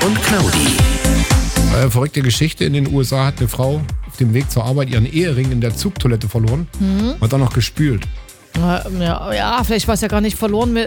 und Claudi. Verrückte Geschichte. In den USA hat eine Frau auf dem Weg zur Arbeit ihren Ehering in der Zugtoilette verloren. Hat dann noch gespült. Ja, vielleicht war es ja gar nicht verloren.